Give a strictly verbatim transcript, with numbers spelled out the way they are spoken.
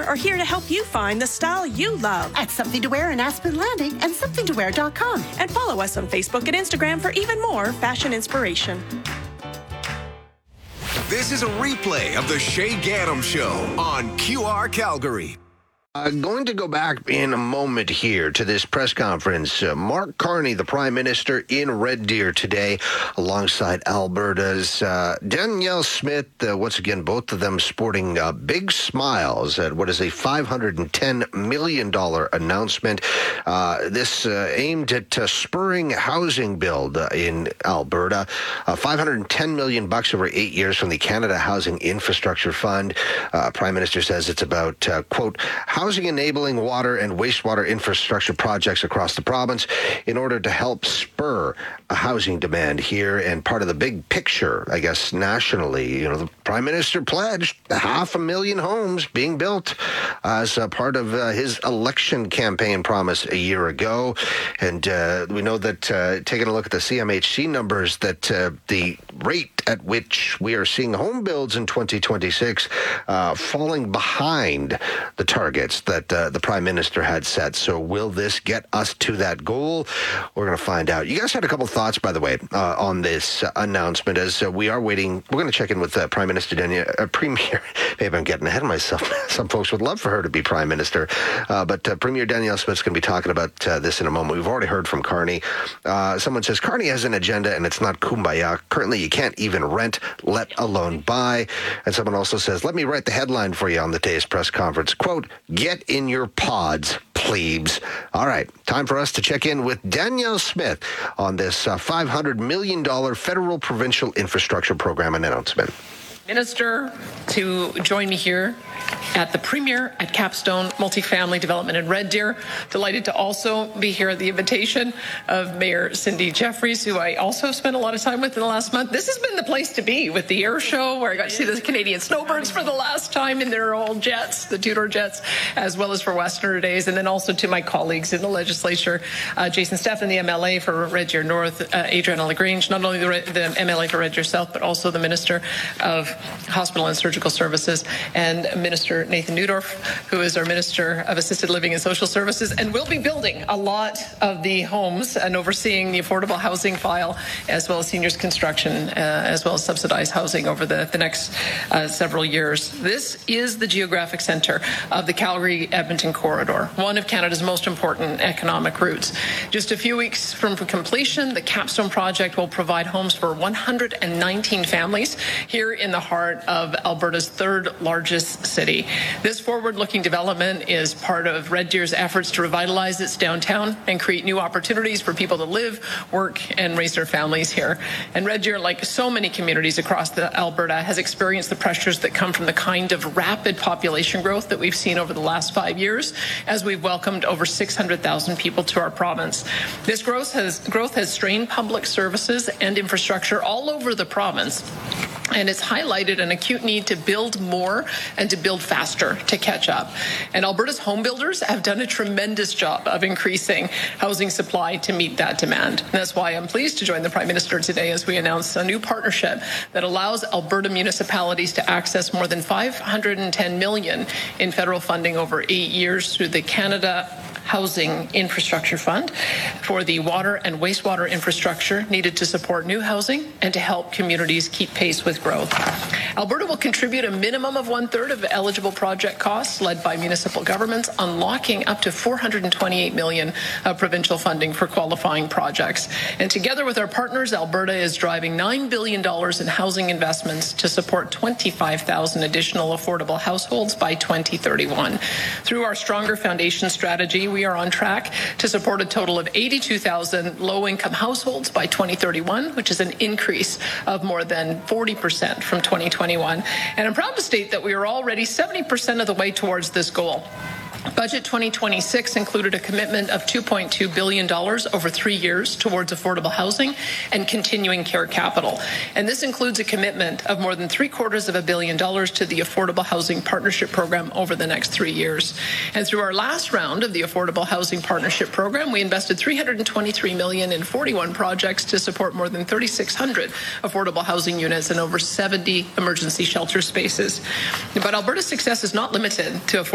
are here to help you find the style you love. At Something to Wear in Aspen Landing and something to wear dot com. And follow us on Facebook and Instagram for even more fashion inspiration. This is a replay of the Shay Gaddam Show on Q R Calgary. Uh, going to go back in a moment here to this press conference. Uh, Mark Carney, the Prime Minister, in Red Deer today, alongside Alberta's uh, Danielle Smith. Uh, once again, both of them sporting uh, big smiles at what is a five hundred ten million dollars announcement. Uh, this uh, aimed at uh, spurring housing build uh, in Alberta. Uh, five hundred ten million bucks over eight years from the Canada Housing Infrastructure Fund. Uh, Prime Minister says it's about, uh, quote, housing enabling water and wastewater infrastructure projects across the province in order to help spur a housing demand here. And part of the big picture, I guess, nationally, you know, the Prime Minister pledged half a million homes being built as a part of uh, his election campaign promise a year ago. And uh, we know that, uh, taking a look at the C M H C numbers, that uh, the rate at which we are seeing home builds in twenty twenty-six uh, falling behind the targets that uh, the Prime Minister had set. So will this get us to that goal? We're going to find out. You guys had a couple thoughts, by the way, uh, on this uh, announcement, as uh, we are waiting. We're going to check in with uh, Prime Minister Danielle, uh, Premier. Maybe I'm getting ahead of myself. Some folks would love for her to be Prime Minister. Uh, but uh, Premier Danielle Smith's going to be talking about uh, this in a moment. We've already heard from Carney. Uh, someone says, Carney has an agenda and it's not kumbaya. Currently, you can't even rent, let alone buy. And someone also says, let me write the headline for you on the day's press conference. Quote, get in your pods, plebes. All right, time for us to check in with Danielle Smith on this uh, five hundred million dollars federal provincial infrastructure program announcement. Minister, to join me here at the Premier at Capstone Multifamily Development in Red Deer. Delighted to also be here at the invitation of Mayor Cindy Jeffries, who I also spent a lot of time with in the last month. This has been the place to be with the air show, where I got to see the Canadian Snowbirds for the last time in their old jets, the Tudor jets, as well as for Westerner Days, and then also to my colleagues in the legislature, uh, Jason Steffen, the M L A for Red Deer North, uh, Adriana LaGrange, not only the, the M L A for Red Deer South, but also the Minister of Hospital and Surgical Services, and Minister Nathan Neudorf, who is our Minister of Assisted Living and Social Services, and will be building a lot of the homes and overseeing the affordable housing file, as well as seniors construction, uh, as well as subsidized housing over the, the next uh, several years. This is the geographic center of the Calgary-Edmonton corridor, one of Canada's most important economic routes. Just a few weeks from completion, the Capstone project will provide homes for one hundred nineteen families here in the heart of Alberta's third largest city. This forward-looking development is part of Red Deer's efforts to revitalize its downtown and create new opportunities for people to live, work, and raise their families here. And Red Deer, like so many communities across the Alberta, has experienced the pressures that come from the kind of rapid population growth that we've seen over the last five years, as we've welcomed over six hundred thousand people to our province. This growth has, growth has strained public services and infrastructure all over the province, and it's highlighted an acute need to build more and to build faster to catch up. And Alberta's home builders have done a tremendous job of increasing housing supply to meet that demand. And that's why I'm pleased to join the Prime Minister today as we announce a new partnership that allows Alberta municipalities to access more than five hundred ten million dollars in federal funding over eight years through the Canada Housing Infrastructure Fund for the water and wastewater infrastructure needed to support new housing and to help communities keep pace with growth. Alberta will contribute a minimum of one-third of eligible project costs led by municipal governments, unlocking up to four hundred twenty-eight million dollars of provincial funding for qualifying projects. And together with our partners, Alberta is driving nine billion dollars in housing investments to support twenty-five thousand additional affordable households by twenty thirty-one. Through our Stronger Foundation strategy, we are on track to support a total of eighty-two thousand low-income households by twenty thirty-one, which is an increase of more than forty percent from twenty twenty-one. And I'm proud to state that we are already seventy percent of the way towards this goal. Budget twenty twenty-six included a commitment of two point two billion dollars over three years towards affordable housing and continuing care capital. And this includes a commitment of more than three quarters of a billion dollars to the Affordable Housing Partnership Program over the next three years. And through our last round of the Affordable Housing Partnership Program, we invested three hundred twenty-three million dollars in forty-one projects to support more than thirty-six hundred affordable housing units and over seventy emergency shelter spaces. But Alberta's success is not limited to affordable